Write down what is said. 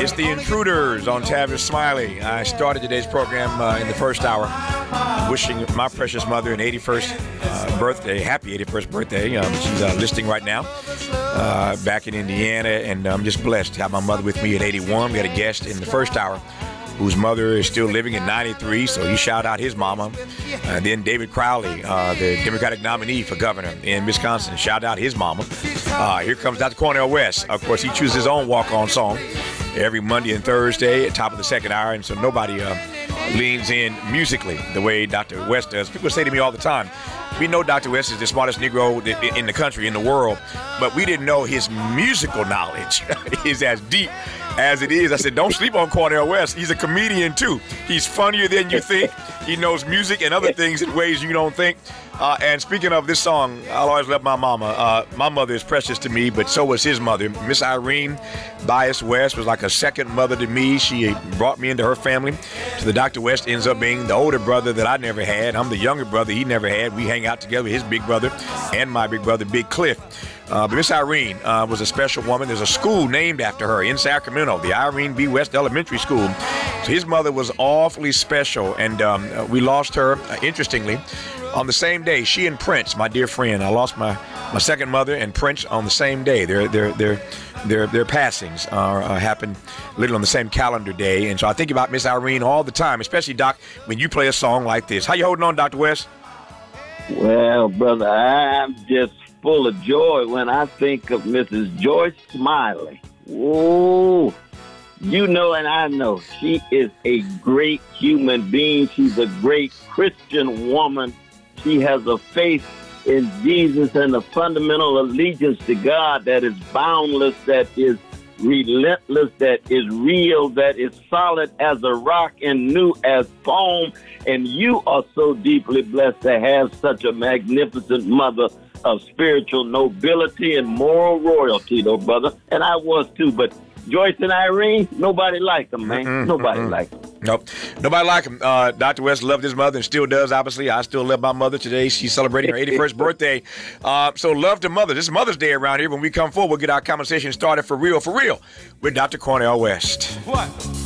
It's the Intruders on Tavis Smiley. I started today's program in the first hour wishing my precious mother an 81st birthday, happy 81st birthday. She's listening right now back in Indiana, and I'm just blessed to have my mother with me at 81. We had a guest in the first hour whose mother is still living at 93, so he shouted out his mama. And then David Crowley, the Democratic nominee for governor in Wisconsin, shouted out his mama. Here comes Dr. Cornel West. Of course, he chooses his own walk-on song every Monday and Thursday at top of the second hour, and so nobody leans in musically the way Dr. West does. People say to me all the time, we know Dr. West is the smartest Negro in the country, in the world, but we didn't know his musical knowledge is as deep as it is. I said, don't sleep on Cornel West. He's a comedian, too. He's funnier than you think. He knows music and other things in ways you don't think. And speaking of this song, I'll always love my mama. My mother is precious to me, but so was his mother. Miss Irene Bias West was like a second mother to me. She brought me into her family. So the Dr. West ends up being the older brother that I never had. I'm the younger brother he never had. We hang out together with his big brother and my big brother, Big Cliff. But Miss Irene was a special woman. There's a school named after her in Sacramento, the Irene B. West Elementary School. So his mother was awfully special, and we lost her, interestingly, on the same day. She and Prince, my dear friend, I lost my second mother and Prince on the same day. Their passings happened literally on the same calendar day, and so I think about Miss Irene all the time, especially, Doc, when you play a song like this. How you holding on, Dr. West? Well, brother, I'm just full of joy when I think of Mrs. Joyce Smiley. Oh, you know and I know she is a great human being. She's a great Christian woman. She has a faith in Jesus and a fundamental allegiance to God that is boundless, that is relentless, that is real, that is solid as a rock and new as foam. And you are so deeply blessed to have such a magnificent mother of spiritual nobility and moral royalty, though, brother. And I was too, but Joyce and Irene, nobody liked them, man. Nobody liked them. Nope. Nobody like him. Dr. West loved his mother and still does, obviously. I still love my mother today. She's celebrating her 81st birthday. So love to mother. This is Mother's Day around here. When we come forward, we'll get our conversation started for real with Dr. Cornel West. What?